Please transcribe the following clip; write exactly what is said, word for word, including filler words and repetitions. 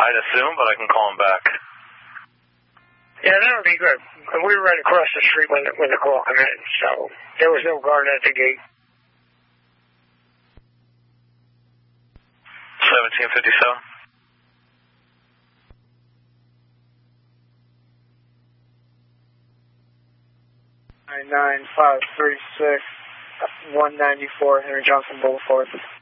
I'd assume, but I can call him back. Yeah, that would be good. We were right across the street when the, when the call came in, so there was no guard at the gate. seventeen fifty-seven. nine nine five three six one ninety-four Henry Johnson Boulevard.